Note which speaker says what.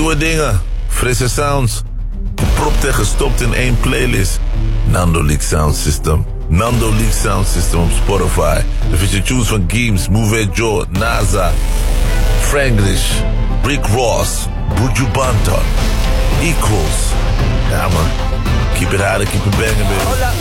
Speaker 1: Nieuwe dingen, frisse sounds. Gepropt en gestopt in één playlist. Nando League Sound System. Nando League Sound System op Spotify. Dan vind je tunes van Gims, Move Joe, NASA, Franglish, Rick Ross, Buju Banton, Equals. Ja man, keep it hard, keep it banging baby.